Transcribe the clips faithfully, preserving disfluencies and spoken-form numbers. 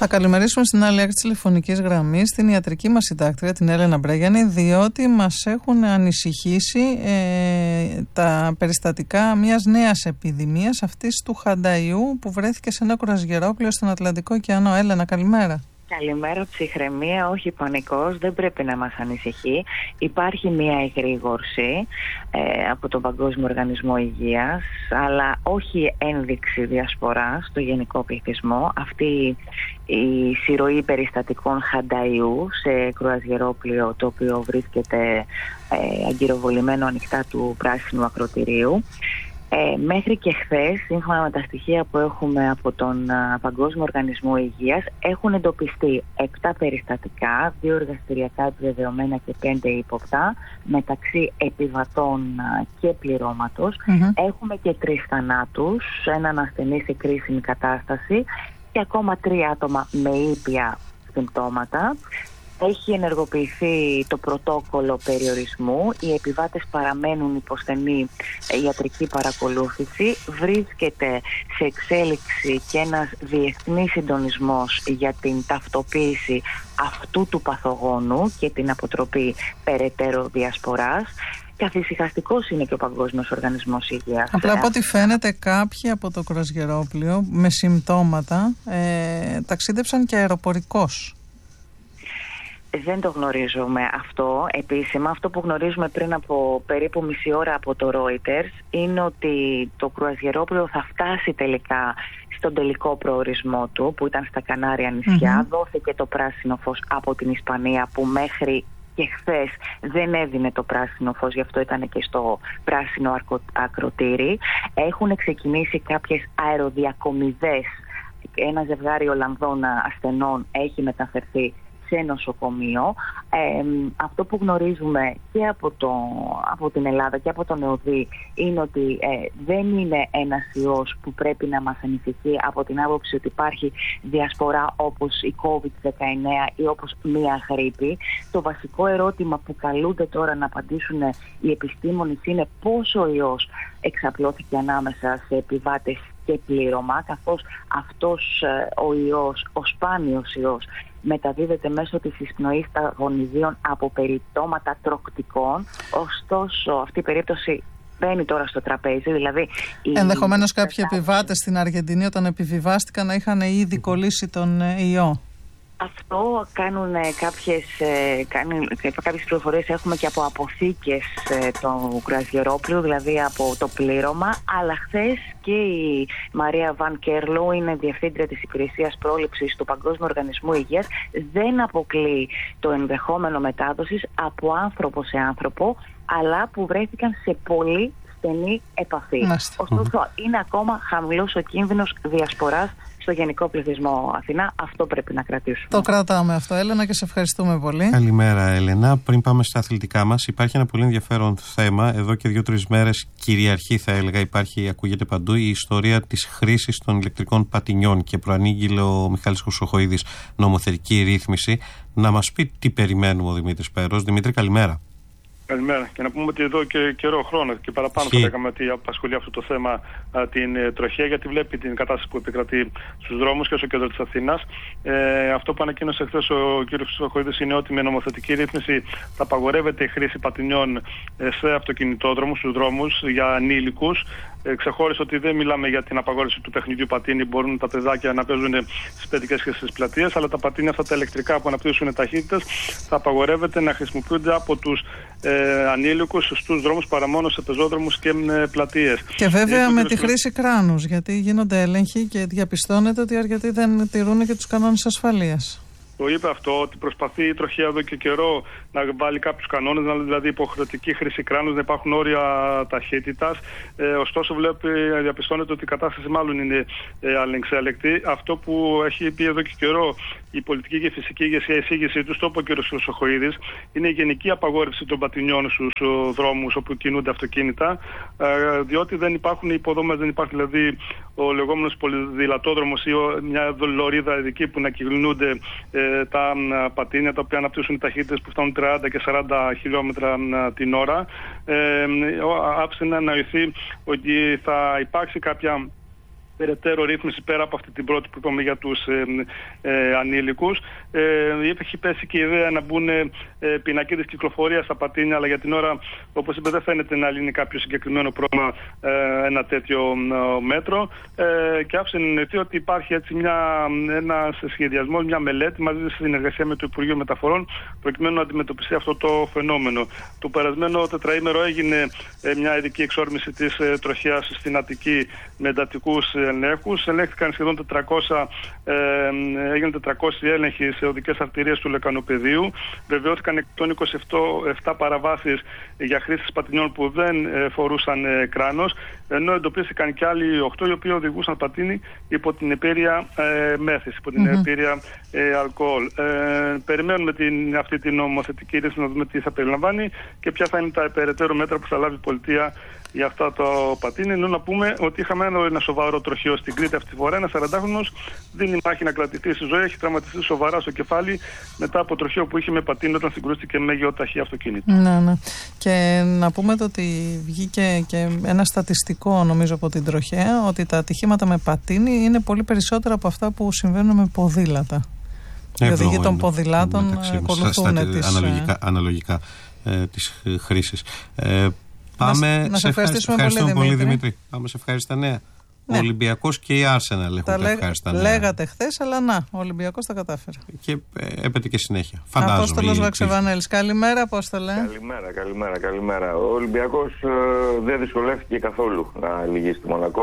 Θα καλημερίσουμε στην άλλη άκρη της τηλεφωνικής γραμμής την ιατρική μας συντάκτρια, την Έλενα Μπρέγιανη, διότι μας έχουν ανησυχήσει ε, τα περιστατικά μιας νέας επιδημίας, αυτής του χανταϊού που βρέθηκε σε ένα κρουαζιερόπλοιο στον Ατλαντικό ωκεανό. Έλενα, καλημέρα. Καλημέρα, ψυχραιμία, όχι πανικός, δεν πρέπει να μας ανησυχεί. Υπάρχει μια εγρήγορση ε, από τον Παγκόσμιο Οργανισμό Υγείας, αλλά όχι ένδειξη διασποράς στο γενικό πληθυσμό. Αυτή η συρροή περιστατικών χανταϊού σε κρουαζιερόπλοιο, το οποίο βρίσκεται ε, αγκυροβολημένο ανοιχτά του πράσινου ακρωτηρίου. Ε, μέχρι και χθες, σύμφωνα με τα στοιχεία που έχουμε από τον α, Παγκόσμιο Οργανισμό Υγείας, έχουν εντοπιστεί επτά περιστατικά, δύο εργαστηριακά επιβεβαιωμένα και πέντε ύποπτα, μεταξύ επιβατών α, και πληρώματος. Mm-hmm. Έχουμε και τρεις θανάτους, έναν ασθενή σε κρίσιμη κατάσταση και ακόμα τρία άτομα με ήπια συμπτώματα. Έχει ενεργοποιηθεί το πρωτόκολλο περιορισμού, οι επιβάτες παραμένουν υπό στενή ιατρική παρακολούθηση, βρίσκεται σε εξέλιξη και ένας διεθνής συντονισμός για την ταυτοποίηση αυτού του παθογόνου και την αποτροπή περαιτέρω διασποράς. Καθησυχαστικός είναι και ο Παγκόσμιος Οργανισμός Υγείας. Απλά από ό,τι φαίνεται, κάποιοι από το κρουαζιερόπλοιο με συμπτώματα ε, ταξίδεψαν και αεροπορικώς. Δεν το γνωρίζουμε αυτό επίσημα. Αυτό που γνωρίζουμε πριν από περίπου μισή ώρα από το Reuters είναι ότι το κρουαζιερόπλοιο θα φτάσει τελικά στον τελικό προορισμό του, που ήταν στα Κανάρια νησιά. Mm-hmm. Δόθηκε το πράσινο φως από την Ισπανία, που μέχρι και χθες δεν έδινε το πράσινο φως, γι' αυτό ήταν και στο πράσινο ακροτήρι. Έχουν ξεκινήσει κάποιες αεροδιακομιδές. Ένα ζευγάρι Ολλανδών ασθενών έχει μεταφερθεί σε νοσοκομείο. Ε, αυτό που γνωρίζουμε και από, το, από την Ελλάδα και από τον ΕΟΔΗ είναι ότι ε, δεν είναι ένας ιός που πρέπει να μας ανησυχεί από την άποψη ότι υπάρχει διασπορά όπως η κόβιντ δεκαεννέα ή όπως μία γρίπη. Το βασικό ερώτημα που καλούνται τώρα να απαντήσουν οι επιστήμονες είναι πόσο ο ιός εξαπλώθηκε ανάμεσα σε επιβάτες και πλήρωμα, καθώς αυτός ο ιός, ο σπάνιος ιός, μεταδίδεται μέσω της εισπνοής τα γονιδίων από περιπτώματα τροκτικών. Ωστόσο, αυτή η περίπτωση μπαίνει τώρα στο τραπέζι. Δηλαδή, ενδεχομένως η... κάποιοι επιβάτες στην Αργεντινή, όταν επιβιβάστηκαν, να είχαν ήδη κολλήσει τον ιό. Αυτό κάνουν κάποιες, κάνουν, κάποιες πληροφορίες έχουμε και από αποθήκες του κρουαζιερόπλοιου, δηλαδή από το πλήρωμα. Αλλά χθες και η Μαρία Βαν Κέρλο, είναι διευθύντρια της Υπηρεσίας Πρόληψης του Παγκόσμιου Οργανισμού Υγείας, δεν αποκλείει το ενδεχόμενο μετάδοσης από άνθρωπο σε άνθρωπο, αλλά που βρέθηκαν σε πολύ στενή επαφή. Μάλιστα. Ωστόσο, είναι ακόμα χαμηλός ο κίνδυνος διασποράς στο γενικό πληθυσμό Αθηνά. Αυτό πρέπει να κρατήσουμε. Το κρατάμε αυτό, Έλενα, και σε ευχαριστούμε πολύ. Καλημέρα, Έλενα. Πριν πάμε στα αθλητικά μας, υπάρχει ένα πολύ ενδιαφέρον θέμα. Εδώ και δύο-τρεις μέρες κυριαρχεί, θα έλεγα, υπάρχει, ακούγεται παντού, η ιστορία της χρήσης των ηλεκτρικών πατινιών και προανήγγειλε ο Μιχάλης Χρυσοχοΐδης νομοθετική ρύθμιση. Να μας πει τι περιμένουμε ο Δημήτρης Πέρος. Δημήτρη, καλημέρα. Καλημέρα. Και να πούμε ότι εδώ και καιρό χρόνο και παραπάνω θα λέγαμε ότι απασχολεί αυτό το θέμα α, την ε, τροχέα, γιατί βλέπει την κατάσταση που επικρατεί στους δρόμους και στο κέντρο της Αθήνας. Ε, αυτό που ανακοίνωσε χθες ο κ. Χρυσοχοΐδης είναι ότι με νομοθετική ρύθμιση θα απαγορεύεται η χρήση πατινιών ε, σε αυτοκινητόδρομους, στους δρόμους για ανήλικους. Ε, ξεχώρισε ότι δεν μιλάμε για την απαγόρευση του παιχνιδιού πατίνι, μπορούν τα παιδάκια να παίζουν στις παιδικές και στις πλατείες, αλλά τα πατίνια αυτά τα ηλεκτρικά που αναπτύσσουν ταχύτητες θα απαγορεύεται να χρησιμοποιούνται από τους ε, ανήλικους στους δρόμους παρά μόνο σε πεζόδρομους και ε, πλατείες. Και βέβαια ε, με τη χρήση κράνους, γιατί γίνονται έλεγχοι και διαπιστώνεται ότι αρκετοί δεν τηρούν και τους κανόνες ασφαλείας. Το είπε αυτό, ότι προσπαθεί η τροχέα εδώ και καιρό να βάλει κάποιους κανόνες, δηλαδή υποχρεωτική χρήση κράνους, να υπάρχουν όρια ταχύτητας. Ε, ωστόσο, βλέπει, διαπιστώνεται ότι η κατάσταση μάλλον είναι ε, ανεξέλεκτη. Αυτό που έχει πει εδώ και καιρό η πολιτική και η φυσική ηγεσία, η εισήγησή του, το είπε ο κ. Χρυσοχοΐδης, είναι η γενική απαγόρευση των πατινιών στους δρόμους όπου κινούνται αυτοκίνητα, ε, διότι δεν υπάρχουν υποδομές, δεν υπάρχει δηλαδή ο λεγόμενος πολυδηλατόδρομος ή μια λωρίδα ειδική που να κινούνται ε, τα α, πατίνια, τα οποία αναπτύσσουν ταχύτητες που φτάνουν τριάντα και σαράντα χιλιόμετρα α, την ώρα. Ε, άφησε να ανανοηθεί ότι θα υπάρξει κάποια περαιτέρω ρύθμιση πέρα από αυτή την πρώτη που είπαμε για τους ε, ε, ανήλικους. Ε, έχει πέσει και η ιδέα να μπουν ε, πινακίδες κυκλοφορίας στα πατίνια, αλλά για την ώρα, όπως είπε, δεν φαίνεται να λύνει κάποιο συγκεκριμένο πρόβλημα ε, ένα τέτοιο ε, μέτρο. Ε, και άφησε να εννοηθεί ότι υπάρχει έτσι μια, ένας σχεδιασμός, μια μελέτη μαζί στη συνεργασία με το Υπουργείο Μεταφορών, προκειμένου να αντιμετωπιστεί αυτό το φαινόμενο. Το περασμένο τετραήμερο έγινε ε, μια ειδική εξόρμηση της ε, τροχέας στην Αττική με εντατικούς ελέγχους. Ελέγχθηκαν σχεδόν τετρακόσια, ε, έγιναν τετρακόσιοι έλεγχοι σε οδικές αρτηρίες του Λεκανοπεδίου. Βεβαιώθηκαν εκατόν είκοσι επτά παραβάσεις για χρήσεις πατινιών που δεν ε, φορούσαν ε, κράνος, ενώ εντοπίστηκαν και άλλοι οκτώ οι οποίοι οδηγούσαν πατίνι υπό την επίρρεια ε, μέθης, υπό την mm-hmm. επίρρεια ε, αλκοόλ. Ε, περιμένουμε την, αυτή την νομοθετική ρύθμιση να δούμε τι θα περιλαμβάνει και ποια θα είναι τα περαιτέρω μέτρα που θα λάβει η πολιτεία για αυτά το πατίνι. Ενώ να πούμε ότι είχαμε ένα, ένα σοβαρό τροχαίο στην Κρήτη αυτή τη φορά. Ένα σαραντάχρονος δίνει μάχη να κρατηθεί στη ζωή, έχει τραυματιστεί σοβαρά στο κεφάλι μετά από τροχαίο που είχε με πατίνι όταν συγκρούστηκε με γεωταχή αυτοκίνητο. Ναι, ναι. Και να πούμε το ότι βγήκε και ένα στατιστικό, νομίζω, από την τροχαία, ότι τα ατυχήματα με πατίνι είναι πολύ περισσότερα από αυτά που συμβαίνουν με ποδήλατα. Οι οδηγοί των ποδηλάτων ακολουθούν τις... Αναλογικά, αναλογικά ε, τις χρήσεις. Ε, Πάμε να, να σε ευχαριστήσουμε πολύ, Δημήτρη. πολύ Δημήτρη. Πάμε σε ευχάριστα νέα. Ναι. Ο Ολυμπιακός και η Arsenal έχουν τα, τα ευχάριστα νέα. Λέγατε χθες, αλλά να, ο Ολυμπιακός τα κατάφερε. Και ε, έπεται και συνέχεια. Φαντάζομαι. Απόστολος Βαξεβανέλης. Καλημέρα, Απόστολε. Καλημέρα, καλημέρα, καλημέρα. Ο Ολυμπιακός ε, δεν δυσκολεύτηκε καθόλου να λυγίσει τη Μονακό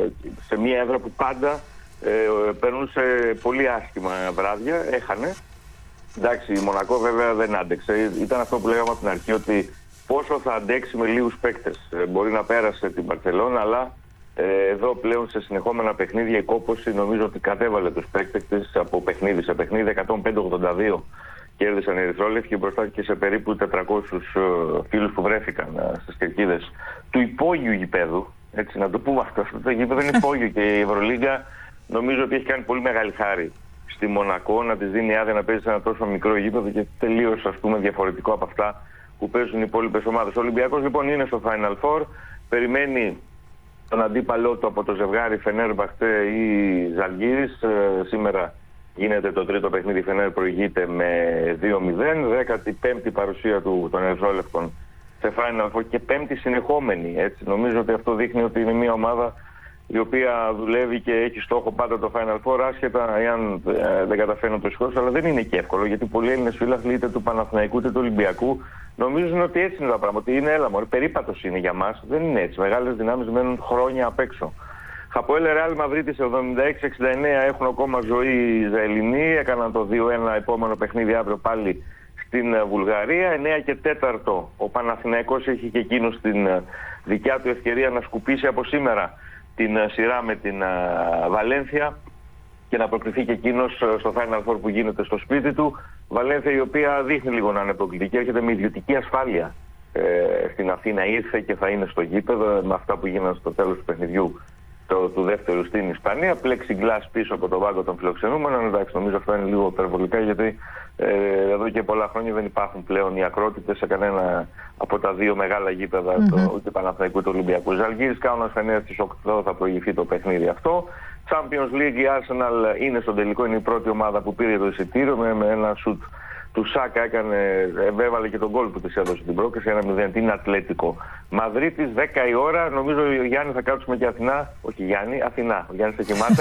σε μια έδρα που πάντα ε, περνούσε πολύ άσχημα βράδια. Έχανε. Εντάξει, η Μονακό βέβαια δεν άντεξε. Ήταν αυτό που λέγαμε από την αρχή, ότι πόσο θα αντέξει με λίγους παίκτες. Ε, μπορεί να πέρασε την Μπαρσελόνα, αλλά ε, εδώ πλέον σε συνεχόμενα παιχνίδια η κόπωση νομίζω ότι κατέβαλε τους παίκτες της από παιχνίδι σε παιχνίδι. εκατόν πέντε ογδόντα δύο κέρδισαν οι Ερυθρόλευκοι μπροστά και σε περίπου τετρακόσιους ε, φίλους που βρέθηκαν ε, στις κερκίδες του υπόγειου γηπέδου. Έτσι, να το πούμε αυτό. Αυτό το γήπεδο είναι υπόγειο και η Ευρωλίγκα νομίζω ότι έχει κάνει πολύ μεγάλη χάρη στη Μονακό να της δίνει άδεια να παίζει σε ένα τόσο μικρό γήπεδο και τελείως, ας πούμε, διαφορετικό από αυτά που παίζουν οι υπόλοιπες ομάδες. Ο Ολυμπιακός λοιπόν είναι στο Final Four, περιμένει τον αντίπαλό του από το ζευγάρι Φενέρμπαχτσε ή Ζαλγκίρις. Ε, σήμερα γίνεται το τρίτο παιχνίδι, η Φενέρ προηγείται με δύο μηδέν, δέκατη πέμπτη παρουσία του των Ερυθρόλευκων σε Final Four και πέμπτη συνεχόμενη. Έτσι. Νομίζω ότι αυτό δείχνει ότι είναι μια ομάδα η οποία δουλεύει και έχει στόχο πάντα το Final Four, άσχετα εάν ε, δεν καταφέρνουν το σηκώσει, αλλά δεν είναι και εύκολο, γιατί πολλοί Έλληνες φίλαθλοι είτε του Παναθηναϊκού είτε του Ολυμπιακού νομίζουν ότι έτσι είναι τα πράγματα. Είναι έλα μωρέ, περίπατος είναι για μας. Δεν είναι έτσι. Μεγάλες δυνάμεις μένουν χρόνια απ' έξω. Χαποέλ Ρεάλ Μαδρίτης εβδομήντα έξι εξήντα εννέα έχουν ακόμα ζωή οι Ισραηλινοί. Έκαναν το δύο ένα επόμενο παιχνίδι αύριο πάλι στην Βουλγαρία. εννέα και τέταρτο ο Παναθηναϊκός έχει και εκείνος την δικιά του ευκαιρία να σκουπίσει από σήμερα την σειρά με την Βαλένθια και να προκριθεί και εκείνος στο Final Four που γίνεται στο σπίτι του. Βαλένθια η οποία δείχνει λίγο να είναι προκλητική, έρχεται με ιδιωτική ασφάλεια ε, στην Αθήνα, ήρθε και θα είναι στο γήπεδο με αυτά που γίνανε στο τέλος του παιχνιδιού το, του δεύτερου στην Ισπανία. Πλέξι γκλάς πίσω από τον πάγκο των φιλοξενούμενων. Εντάξει, νομίζω αυτό είναι λίγο υπερβολικά, γιατί ε, εδώ και πολλά χρόνια δεν υπάρχουν πλέον οι ακρότητες σε κανένα από τα δύο μεγάλα γήπεδα, mm-hmm. το, ούτε Παναθηναϊκού του Ολυμπιακού. Ζαλγκίρις Κάουνας Φενέρ στις οκτώ θα προηγηθεί το παιχνίδι αυτό. Champions League, η Arsenal είναι στον τελικό, είναι η πρώτη ομάδα που πήρε το εισιτήριο με, με ένα σουτ του Σάκα, έκανε, έβαλε και τον γκολ που της έδωσε την πρόκριση, ένα μηδέν, την Ατλέτικο Μαδρίτης, δέκα η ώρα, νομίζω ο Γιάννη θα κάτσουμε και Αθηνά, όχι Γιάννη, Αθηνά, ο Γιάννης θα κοιμάται.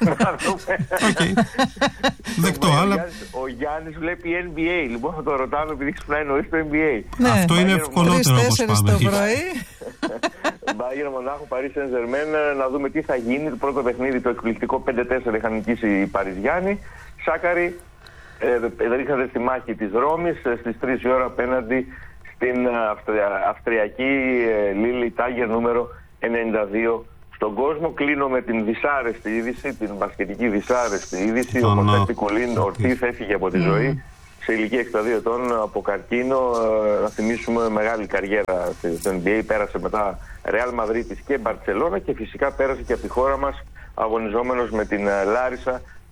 Δεκτό, αλλά... Ο Γιάννης βλέπει N B A, λοιπόν θα το ρωτάμε επειδή ξυπνάει νωρίς το N B A. Αυτό είναι ευκολότερο όπως πάμε. Μπάγερ Μονάχου, Παρί Σεν Ζερμέν, να δούμε τι θα γίνει. Το πρώτο παιχνίδι, το εκπληκτικό πέντε τέσσερα είχαν νικήσει οι Παριζιάνοι. Σάκαρη ε, ρίχνατε στη μάχη της Ρώμης στις τρεις η ώρα απέναντι στην Αυστρια, Αυστριακή ε, Λίλι Τάγερ νούμερο ενενήντα δύο στον κόσμο. Κλείνω με την δυσάρεστη είδηση, την μπασκετική δυσάρεστη είδηση. Ο Κωνσταντίν Κολίν Ορτίθ έφυγε από τη ζωή σε ηλικία εξήντα δύο ετών από καρκίνο. Να θυμίσουμε, μεγάλη καριέρα στο N B A, πέρασε μετά Ρεάλ Μαδρίτης και Μπαρτσελώνα και φυσικά πέρασε και από τη χώρα μας αγωνιζόμενος με την Λάρισα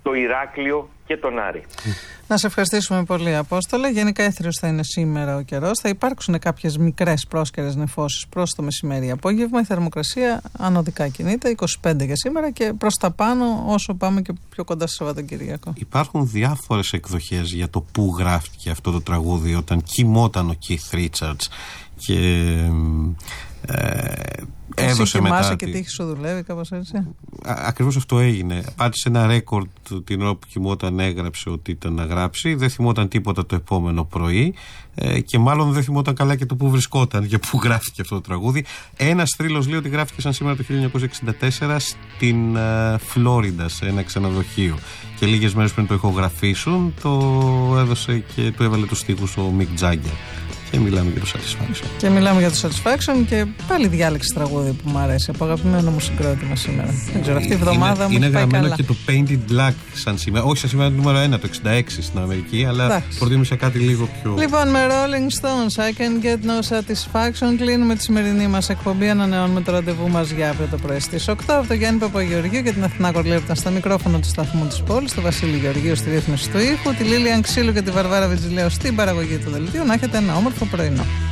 το Ηράκλειο και τον Άρη. Να σε ευχαριστήσουμε πολύ, Απόστολε. Γενικά έθριος θα είναι σήμερα ο καιρός. Θα υπάρξουν κάποιες μικρές πρόσκαιρες νεφώσεις προς το μεσημέρι απόγευμα. Η θερμοκρασία ανωδικά κινείται, είκοσι πέντε για σήμερα και προς τα πάνω όσο πάμε και πιο κοντά στο Σαββατοκύριακο. Υπάρχουν διάφορες εκδοχές για το πού γράφτηκε αυτό το τραγούδι όταν κοιμόταν ο Keith Richards και ε, έδωσε μετά. Εσύ και τύχη σου δουλεύει, κάπως έτσι. Ακριβώς αυτό έγινε. Πάτησε ένα ρέκορντ την ώρα που κοιμόταν, έγραψε ότι ήταν να γράψει. Δεν θυμόταν τίποτα το επόμενο πρωί ε, και μάλλον δεν θυμόταν καλά και το που βρισκόταν για που γράφτηκε αυτό το τραγούδι. Ένας θρύλος λέει ότι γράφτηκε σαν σήμερα το χίλια εννιακόσια εξήντα τέσσερα στην ε, Φλόριντα, σε ένα ξενοδοχείο. Και λίγες μέρες πριν το ηχογραφήσουν, το έδωσε και του έβαλε τους στίχους ο Mick Jagger. Και μιλάμε για το Satisfaction. Και μιλάμε για το Satisfaction και πάλι διάλεξη τραγούδι που μου αρέσει. Από αγαπημένο μου συγκρότημα σήμερα. Δεν ξέρω, αυτή η εβδομάδα είναι, μου είναι πάει γραμμένο καλά. Και το Painted Black σαν σήμερα. Όχι σαν σήμερα το νούμερο ένα, το εξήντα έξι στην Αμερική, αλλά προτίμησα κάτι λίγο πιο. Λοιπόν, με Rolling Stones, I can get no satisfaction. Κλείνουμε τη σημερινή μας εκπομπή. Ανανεώνουμε το ραντεβού μας για αύριο το πρωί στις οκτώ. Από τον Γιάννη Παπαγεωργίου και την Αθηνά Κορλέου ήταν στα μικρόφωνα του σταθμού της πόλης, τον Βασίλη Γεωργίου στη ρύθμιση του ήχου, τη Λίλιαν Ξύλου και τη Βαρβάρα Βιτζιλέου στην παραγωγή του δελτίου. Να έχετε ένα όμορφο πρωινό.